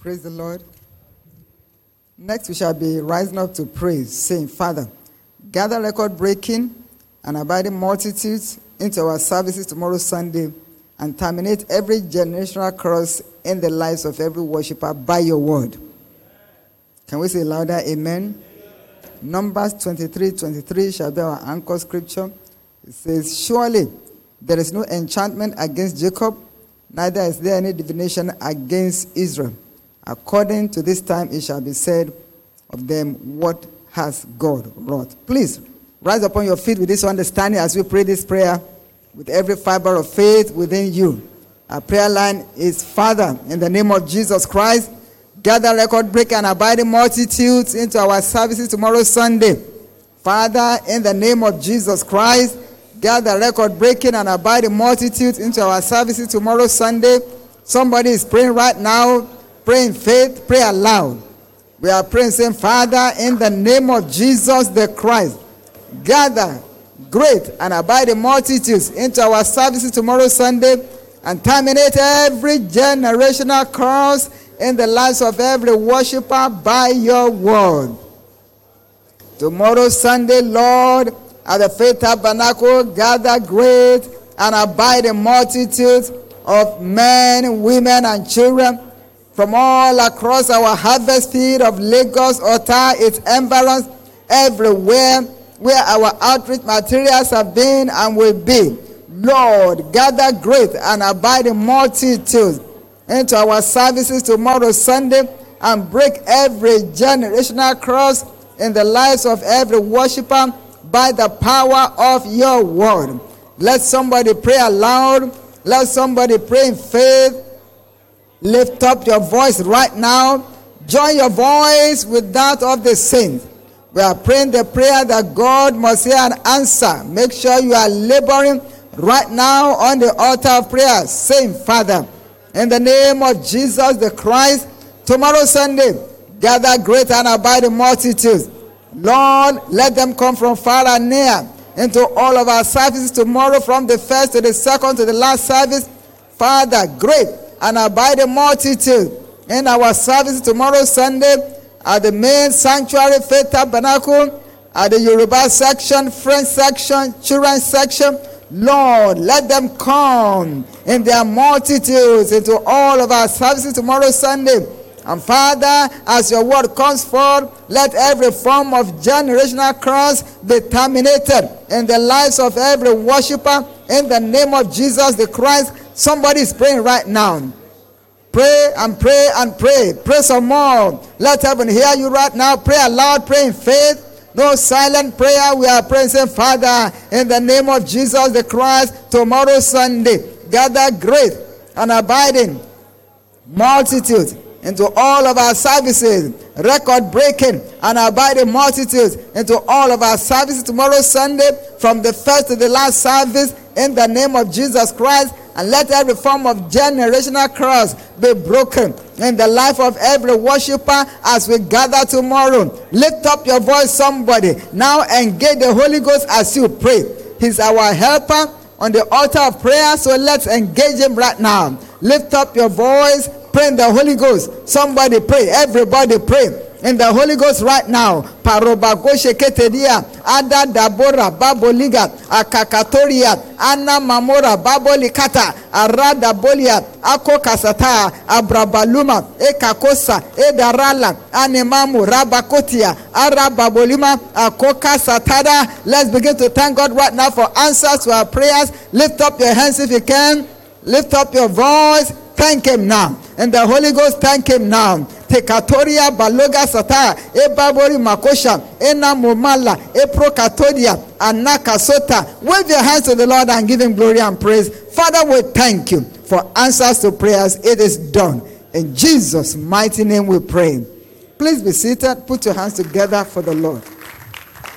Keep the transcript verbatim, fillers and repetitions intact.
Praise the Lord. Next, we shall be rising up to praise, saying, Father, gather record-breaking and abiding multitudes into our services tomorrow, Sunday, and terminate every generational curse in the lives of every worshiper by your word. Can we say louder, amen? Numbers twenty-three twenty-three shall be our anchor scripture. It says, surely there is no enchantment against Jacob, neither is there any divination against Israel. According to this time it shall be said of them, what has God wrought? Please, rise upon your feet with this understanding as we pray this prayer with every fiber of faith within you. Our prayer line is, Father, in the name of Jesus Christ, gather record-breaking and abiding multitudes into our services tomorrow, Sunday. Father, in the name of Jesus Christ, gather record-breaking and abiding multitudes into our services tomorrow, Sunday. Somebody is praying right now. Pray in faith, pray aloud. We are praying, saying, Father, in the name of Jesus the Christ, gather great and abiding multitudes into our services tomorrow, Sunday, and terminate every generational curse in the lives of every worshiper by your word. Tomorrow, Sunday, Lord, at the Faith Tabernacle, gather great and abiding multitudes of men, women, and children from all across our harvest field of Lagos, Ota, its environs, everywhere where our outreach materials have been and will be. Lord, gather great and abiding multitudes into our services tomorrow, Sunday, and break every generational curse in the lives of every worshiper by the power of your word. Let somebody pray aloud. Let somebody pray in faith. Lift up your voice right now. Join your voice with that of the saints. We are praying the prayer that God must hear and answer. Make sure you are laboring right now on the altar of prayer, saying, Father, in the name of Jesus the Christ, tomorrow, Sunday, gather great and abiding multitudes. Lord, let them come from far and near into all of our services tomorrow, from the first to the second to the last service. Father, great and abiding multitude in our services tomorrow, Sunday, at the main sanctuary, Faith Tabernacle, at the Yoruba section, French section, children's section. Lord, let them come in their multitudes into all of our services tomorrow, Sunday. And Father, as your word comes forth, let every form of generational curse be terminated in the lives of every worshiper in the name of Jesus the Christ. Somebody is praying right now. Pray and pray and pray. Pray some more. Let heaven hear you right now. Pray aloud. Pray in faith. No silent prayer. We are praying, saying, Father, in the name of Jesus the Christ, tomorrow, Sunday, gather great and abiding multitudes into all of our services, record-breaking and abiding multitudes into all of our services tomorrow, Sunday, from the first to the last service, in the name of Jesus Christ. And let every form of generational curse be broken in the life of every worshiper as we gather tomorrow. Lift up your voice, somebody. Now engage the Holy Ghost as you pray. He's our helper on the altar of prayer, so let's engage him right now. Lift up your voice. Pray in the Holy Ghost. Somebody pray. Everybody pray in the Holy Ghost right now. Parobagoshe ketedia, ada dabora baboliga, akakatoria, ana mamora babolikata, arada bolia, ako kasata, abrabaluma, ekakosa, edarala, anemamu, rabakotia, arababolima, akoka satada. Let's begin to thank God right now for answers to our prayers. Lift up your hands if you can. Lift up your voice. Thank him now. And the Holy Ghost, thank him now. Tekatoria baloga sata, e babori makosha, ena momala, e prokatodia, anaka sota. Wave your hands to the Lord and give him glory and praise. Father, we thank you for answers to prayers. It is done. In Jesus' mighty name we pray. Please be seated. Put your hands together for the Lord.